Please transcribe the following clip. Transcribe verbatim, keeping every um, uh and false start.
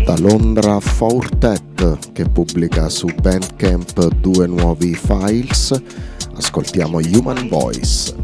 da Londra Fourtet, che pubblica su Bandcamp due nuovi files. Ascoltiamo Human Voice.